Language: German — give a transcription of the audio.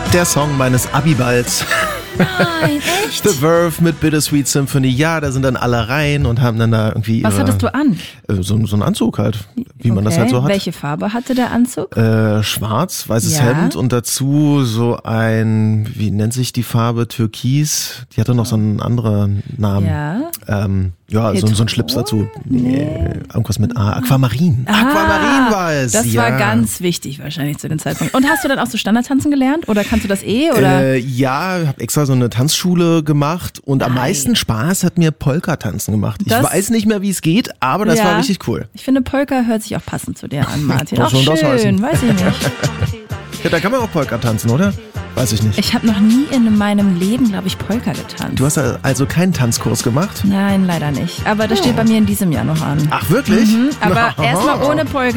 Der Song meines Abiballs. Nein, echt? The Verve mit Bittersweet Symphony. Ja, da sind dann alle rein und haben dann da irgendwie Was hattest du an? So ein Anzug halt, wie man das halt so hat. Welche Farbe hatte der Anzug? Schwarz, weißes Ja. Hemd und dazu so ein, wie nennt sich die Farbe, Türkis. Die hatte noch so einen anderen Namen. Ja. So ein Schlips dazu. Nee, irgendwas mit A. Aquamarin. Aquamarin war es. Das war ganz wichtig wahrscheinlich zu dem Zeitpunkt. Und hast du dann auch so Standardtanzen gelernt? Oder kannst du das oder? Ja, habe extra so eine Tanzschule gemacht und am meisten Spaß hat mir Polka-Tanzen gemacht. Ich weiß nicht mehr, wie es geht, aber das war richtig cool. Ich finde, Polka hört sich auch passend zu dir an, Martin. Was Auch soll das schön, heißen? weiß ich nicht. Ja, da kann man auch Polka tanzen, oder? Weiß ich nicht. Ich habe noch nie in meinem Leben, glaube ich, Polka getanzt. Du hast also keinen Tanzkurs gemacht? Nein, leider nicht. Aber das steht bei mir in diesem Jahr noch an. Ach, wirklich? Aber erstmal ohne Polka.